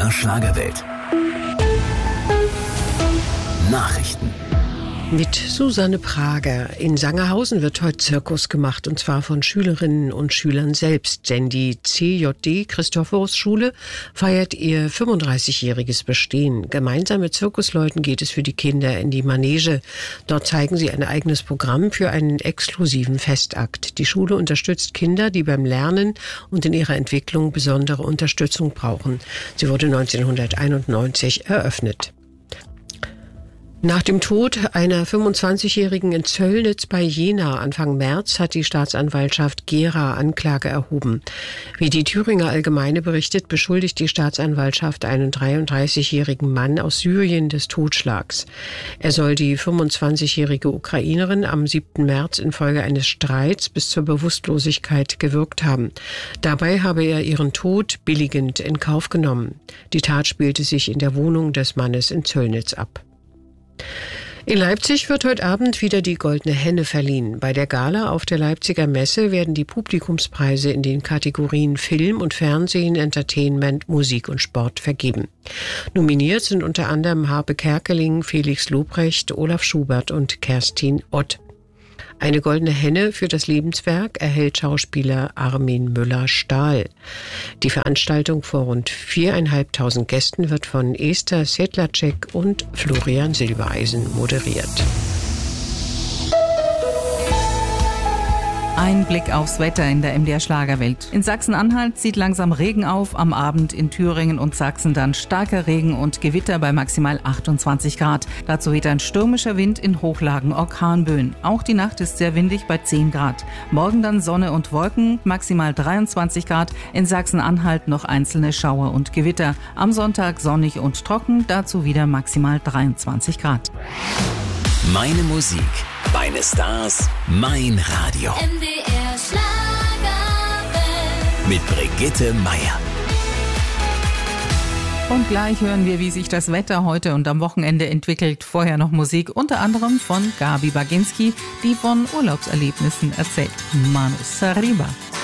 MDR Schlagerwelt. Nachrichten. Mit Susanne Prager. In Sangerhausen wird heute Zirkus gemacht, und zwar von Schülerinnen und Schülern selbst, denn die CJD Christophorus-Schule feiert ihr 35-jähriges Bestehen. Gemeinsam mit Zirkusleuten geht es für die Kinder in die Manege. Dort zeigen sie ein eigenes Programm für einen exklusiven Festakt. Die Schule unterstützt Kinder, die beim Lernen und in ihrer Entwicklung besondere Unterstützung brauchen. Sie wurde 1991 eröffnet. Nach dem Tod einer 25-Jährigen in Zöllnitz bei Jena Anfang März hat die Staatsanwaltschaft Gera Anklage erhoben. Wie die Thüringer Allgemeine berichtet, beschuldigt die Staatsanwaltschaft einen 33-jährigen Mann aus Syrien des Totschlags. Er soll die 25-jährige Ukrainerin am 7. März infolge eines Streits bis zur Bewusstlosigkeit gewürgt haben. Dabei habe er ihren Tod billigend in Kauf genommen. Die Tat spielte sich in der Wohnung des Mannes in Zöllnitz ab. In Leipzig wird heute Abend wieder die Goldene Henne verliehen. Bei der Gala auf der Leipziger Messe werden die Publikumspreise in den Kategorien Film und Fernsehen, Entertainment, Musik und Sport vergeben. Nominiert sind unter anderem Harpe Kerkeling, Felix Lobrecht, Olaf Schubert und Kerstin Ott. Eine Goldene Henne für das Lebenswerk erhält Schauspieler Armin Müller-Stahl. Die Veranstaltung vor rund 4.500 Gästen wird von Esther Sedlacek und Florian Silbereisen moderiert. Ein Blick aufs Wetter in der MDR Schlagerwelt. In Sachsen-Anhalt zieht langsam Regen auf, am Abend in Thüringen und Sachsen dann starker Regen und Gewitter bei maximal 28 Grad. Dazu weht ein stürmischer Wind, in Hochlagen Orkanböen. Auch die Nacht ist sehr windig bei 10 Grad. Morgen dann Sonne und Wolken, maximal 23 Grad. In Sachsen-Anhalt noch einzelne Schauer und Gewitter. Am Sonntag sonnig und trocken, dazu wieder maximal 23 Grad. Meine Musik, meine Stars, mein Radio. MDR Schlagerwelt. Mit Brigitte Meier. Und gleich hören wir, wie sich das Wetter heute und am Wochenende entwickelt. Vorher noch Musik, unter anderem von Gabi Baginski, die von Urlaubserlebnissen erzählt. Manos arriba.